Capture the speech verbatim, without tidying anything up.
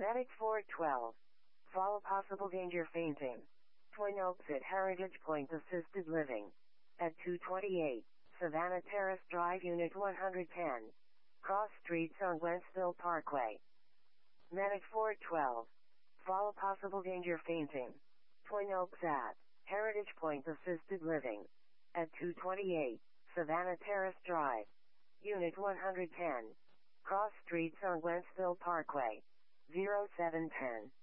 Medic four twelve. Follow possible danger fainting. Twin Oaks at Heritage Point Assisted Living. At two twenty-eight, Savannah Terrace Drive Unit one hundred ten. Cross Streets on Wentzville Parkway. Medic four twelve. Follow possible danger fainting. Twin Oaks at Heritage Point Assisted Living. At two twenty-eight, Savannah Terrace Drive. Unit one hundred ten. Cross Streets on Wentzville Parkway. zero seven ten.